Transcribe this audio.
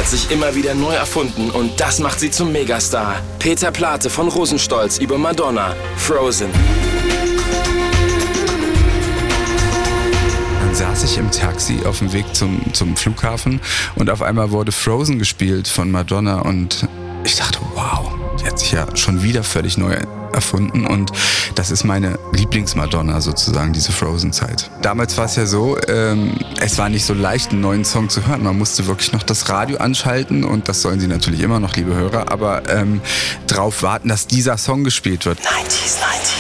hat sich immer wieder neu erfunden und das macht sie zum Megastar. Peter Plate von Rosenstolz über Madonna, Frozen. Dann saß ich im Taxi auf dem Weg zum Flughafen und auf einmal wurde Frozen gespielt von Madonna und ich dachte, wow, die hat sich ja schon wieder völlig neu erfunden und das ist meine Lieblings-Madonna sozusagen, diese Frozen-Zeit. Damals war es ja so, es war nicht so leicht, einen neuen Song zu hören. Man musste wirklich noch das Radio anschalten und das sollen sie natürlich immer noch, liebe Hörer, aber drauf warten, dass dieser Song gespielt wird. 90s, 90s.